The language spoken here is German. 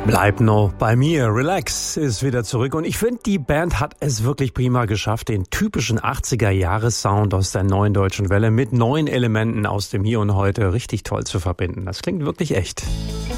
Bleib noch bei mir. Relax ist wieder zurück und ich finde, die Band hat es wirklich prima geschafft, den typischen 80er-Jahres-Sound aus der neuen deutschen Welle mit neuen Elementen aus dem Hier und Heute richtig toll zu verbinden. Das klingt wirklich echt.